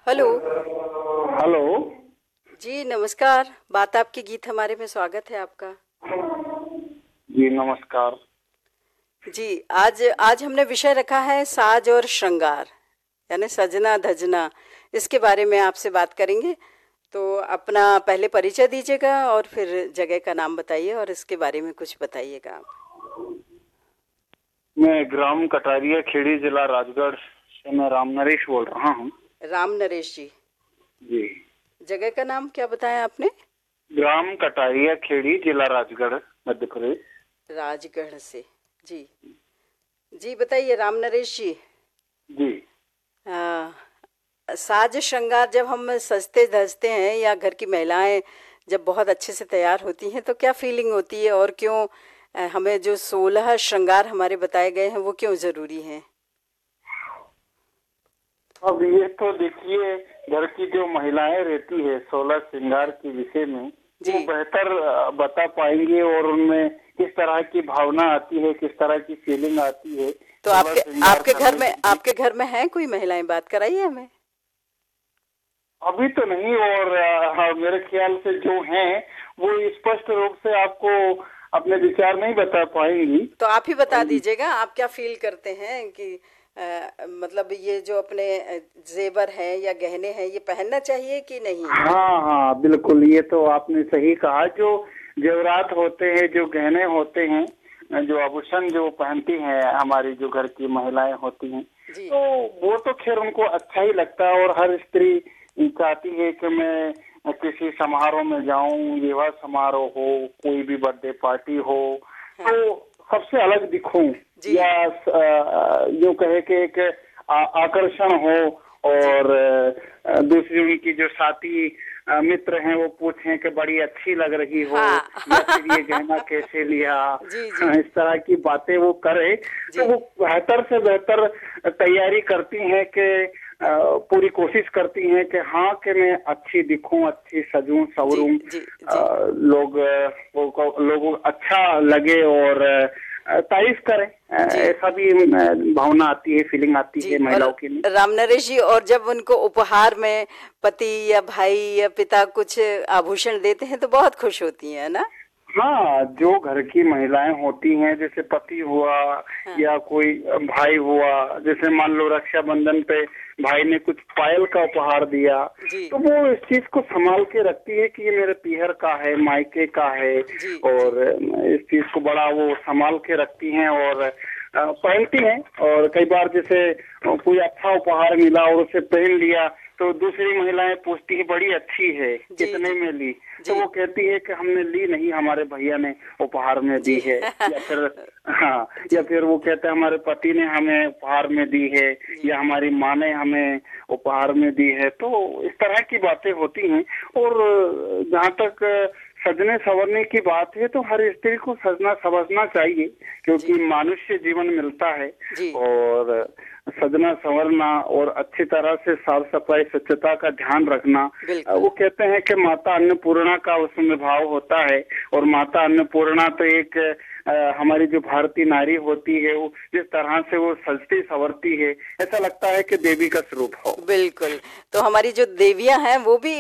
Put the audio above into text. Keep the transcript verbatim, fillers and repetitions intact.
Hello. Hello. जी नमस्कार। बात आपकी गीत हमारे में स्वागत है आपका। जी नमस्कार। जी आज आज हमने विषय रखा है साज और श्रृंगार, यानी सजना धजना। इसके बारे में आपसे बात करेंगे। तो अपना पहले परिचय दीजिएगा और फिर जगह का नाम बताइए और इसके बारे में कुछ बताइएगा आप। मैं ग्राम कटारिया खेड़ी जिला राजगढ़ से मैं राम नरेश बोल रहा हूँ। राम नरेश जी। जी। जगह का नाम क्या बताया आपने? ग्राम कटारिया खेड़ी जिला राजगढ़ मध्य प्रदेश। राजगढ़ से। जी जी बताइए राम नरेश जी। जी। आ, साज श्रृंगार जब हम सजते धजते हैं या घर की महिलाएं जब बहुत अच्छे से तैयार होती हैं तो क्या फीलिंग होती है, और क्यों अ, हमें जो सोलह श्रृंगार हमारे बताए गए हैं वो क्यों जरूरी हैं? अब ये तो देखिए, घर की जो महिलाएं रहती है सोलह श्रृंगार के विषय में वो जी। बेहतर अ, बता पाएंगे, और उनमें किस तरह की भावना आती है, किस तरह की फीलिंग आती है तो सोलह आपके श्रृंगार आपके घर करने में के लिए। आपके घर में हैं कोई महिलाएं? बात कराइए हमें। अभी तो नहीं, और अ, हाँ, मेरे ख्याल से जो हैं वो स्पष्ट रूप से आपको अपने विचार नहीं बता पाएंगी। तो आप ही बता और दीजिएगा, आप क्या फील करते हैं कि अ, मतलब ये जो अपने अ, जेवर हैं या गहने हैं ये पहनना चाहिए कि नहीं? हाँ हाँ बिल्कुल, ये तो आपने सही कहा। जो जेवरात होते हैं, जो गहने होते हैं, जो आभूषण जो पहनती हैं हमारी जो घर की महिलाएं होती हैं, जी। तो वो तो खैर उनको अच्छा ही लगता है। और हर स्त्री चाहती है कि मैं किसी समारोह में जाऊं, विवाह समारोह हो, कोई भी बर्थडे पार्टी हो, हाँ। तो सबसे अलग दिखूं, जी या अ, जो कहे कि एक आ- आकर्षण हो। जी और अ, दूसरी उनकी जो साथी अ, मित्र हैं वो पूछें कि बड़ी अच्छी लग रही हो, हाँ। या फिर ये गहना कैसे लिया। जी जी इस तरह की बातें वो करे तो जी वो बेहतर से बेहतर तैयारी करती हैं कि अ, पूरी कोशिश करती हैं कि हाँ कि मैं अच्छी दिखूं, अच्छी सजूं जी सवरूं, जी अ, जी लोग अ, वो को- लोगों को अच्छा लगे और अ, तारीफ करें। अ, जी ऐसा भी अ, भावना आती है, फीलिंग आती जी। है और महिलाओं के लिए। राम नरेश जी, और जब उनको उपहार में पति या भाई या पिता कुछ आभूषण देते हैं तो बहुत खुश होती हैं, है ना? हाँ, जो घर की महिलाएं होती हैं, जैसे पति हुआ हाँ। या कोई भाई हुआ, जैसे मान लो रक्षाबंधन पे भाई ने कुछ पायल का उपहार दिया, जी तो वो इस चीज को संभाल के रखती है कि ये मेरे पीहर का है, मायके का है। जी जी और इस चीज को बड़ा वो संभाल के रखती हैं और अ, पहनती हैं। और कई बार जैसे कोई अच्छा उपहार मिला और उसे पहन लिया तो दूसरी महिलाएं पूछती है बड़ी अच्छी है, जी कितने जी में ली? तो जी वो कहती है कि हमने ली नहीं, हमारे भैया ने उपहार में दी जी है। या फिर हाँ, या जी फिर वो कहते हैं हमारे पति ने हमें उपहार में दी है, जी या हमारी माँ ने हमें उपहार में दी है। तो इस तरह की बातें होती हैं। और जहाँ तक सजने संवरने की बात है तो हर स्त्री को सजना संवरना चाहिए, क्योंकि जी मनुष्य जीवन मिलता है। जी और सजना संवरना और अच्छी तरह से साफ सफाई स्वच्छता का ध्यान रखना, बिल्कुल। वो कहते हैं कि माता अन्नपूर्णा का उसमें भाव होता है। और माता अन्नपूर्णा तो एक अ, हमारी जो भारतीय नारी होती है, वो जिस तरह से वो सजती संवरती है, ऐसा लगता है कि देवी का स्वरूप हो। बिल्कुल। तो हमारी जो देवियां हैं वो भी